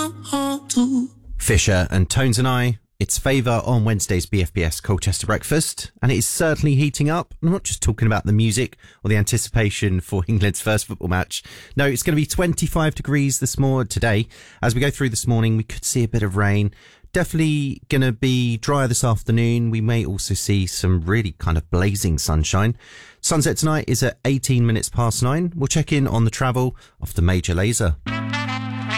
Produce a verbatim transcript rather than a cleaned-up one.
Fisher and Tones and I, it's Favour on Wednesday's B F B S Colchester Breakfast, and it is certainly heating up. I'm not just talking about the music or the anticipation for England's first football match. No, it's going to be twenty-five degrees this morning today. As we go through this morning, we could see a bit of rain. Definitely going to be drier this afternoon. We may also see some really kind of blazing sunshine. Sunset tonight is at eighteen minutes past nine. We'll check in on the travel after Major Lazer.